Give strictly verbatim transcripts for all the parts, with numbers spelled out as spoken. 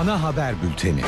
Ana haber bülteni.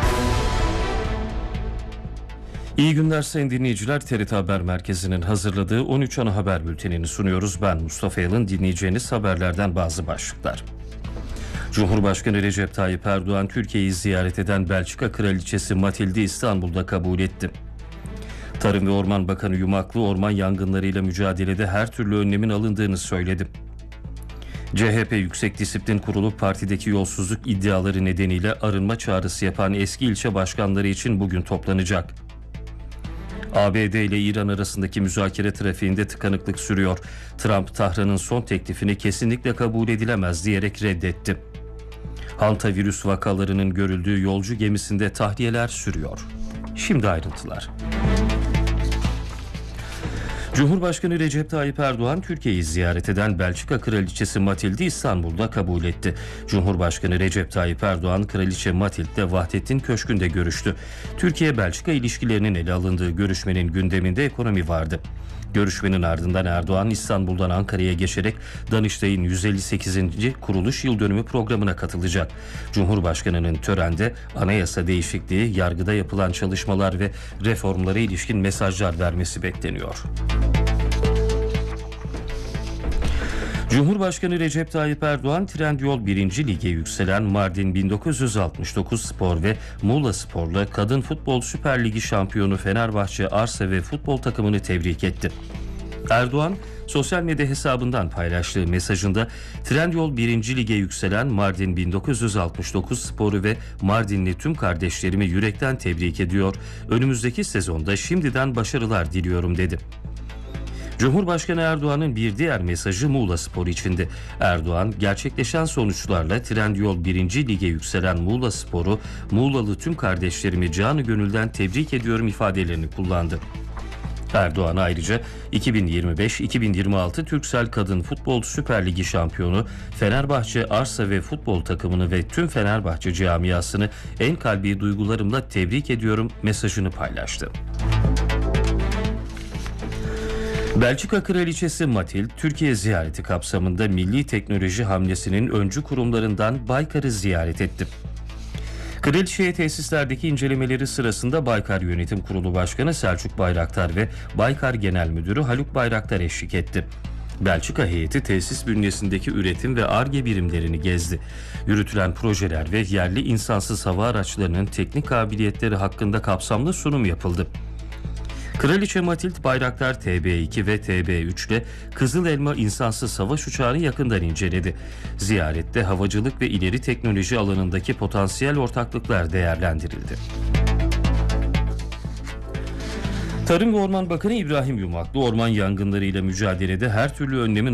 İyi günler sayın dinleyiciler. T R T Haber Merkezi'nin hazırladığı on üç ana haber bültenini sunuyoruz. Ben Mustafa Yalın. Dinleyeceğiniz haberlerden bazı başlıklar. Cumhurbaşkanı Recep Tayyip Erdoğan Türkiye'yi ziyaret eden Belçika Kraliçesi Matild'i İstanbul'da kabul etti. Tarım ve Orman Bakanı Yumaklı orman yangınlarıyla mücadelede her türlü önlemin alındığını söyledi. C H P Yüksek Disiplin Kurulu partideki yolsuzluk iddiaları nedeniyle arınma çağrısı yapan eski ilçe başkanları için bugün toplanacak. A B D ile İran arasındaki müzakere trafiğinde tıkanıklık sürüyor. Trump, Tahran'ın son teklifini kesinlikle kabul edilemez diyerek reddetti. Hantavirüs vakalarının görüldüğü yolcu gemisinde tahliyeler sürüyor. Şimdi ayrıntılar. Cumhurbaşkanı Recep Tayyip Erdoğan Türkiye'yi ziyaret eden Belçika Kraliçesi Matild'i İstanbul'da kabul etti. Cumhurbaşkanı Recep Tayyip Erdoğan Kraliçe Matild'le Vahdettin Köşkü'nde görüştü. Türkiye-Belçika ilişkilerinin ele alındığı görüşmenin gündeminde ekonomi vardı. Görüşmenin ardından Erdoğan İstanbul'dan Ankara'ya geçerek Danıştay'ın yüz elli sekizinci kuruluş yıl dönümü programına katılacak. Cumhurbaşkanı'nın törende anayasa değişikliği, yargıda yapılan çalışmalar ve reformlara ilişkin mesajlar vermesi bekleniyor. Cumhurbaşkanı Recep Tayyip Erdoğan Trendyol birinci Lig'e yükselen Mardin bin dokuz yüz altmış dokuz Spor ve Muğla Spor'la Kadın Futbol Süper Ligi şampiyonu Fenerbahçe Arsa ve futbol takımını tebrik etti. Erdoğan sosyal medya hesabından paylaştığı mesajında Trendyol birinci Lig'e yükselen Mardin bin dokuz yüz altmış dokuz Spor'u ve Mardinli tüm kardeşlerimi yürekten tebrik ediyor. Önümüzdeki sezonda şimdiden başarılar diliyorum dedi. Cumhurbaşkanı Erdoğan'ın bir diğer mesajı Muğla Spor içindi. Erdoğan, gerçekleşen sonuçlarla Trendyol birinci Lig'e yükselen Muğla Spor'u, Muğlalı tüm kardeşlerimi canı gönülden tebrik ediyorum ifadelerini kullandı. Erdoğan ayrıca iki bin yirmi beş iki bin yirmi altı Türksel Kadın Futbol Süper Ligi şampiyonu Fenerbahçe Arsa ve futbol takımını ve tüm Fenerbahçe camiasını en kalbi duygularımla tebrik ediyorum mesajını paylaştı. Belçika Kraliçesi Matild, Türkiye ziyareti kapsamında milli teknoloji hamlesinin öncü kurumlarından Baykar'ı ziyaret etti. Kraliçe'ye tesislerdeki incelemeleri sırasında Baykar Yönetim Kurulu Başkanı Selçuk Bayraktar ve Baykar Genel Müdürü Haluk Bayraktar eşlik etti. Belçika heyeti tesis bünyesindeki üretim ve Ar-Ge birimlerini gezdi. Yürütülen projeler ve yerli insansız hava araçlarının teknik kabiliyetleri hakkında kapsamlı sunum yapıldı. Kraliçe Matild, Bayraktar T B iki ve T B üç ile Kızıl Elma insansız savaş uçağını yakından inceledi. Ziyarette havacılık ve ileri teknoloji alanındaki potansiyel ortaklıklar değerlendirildi. Tarım ve Orman Bakanı İbrahim Yumaklı orman yangınlarıyla mücadelede her türlü önlemin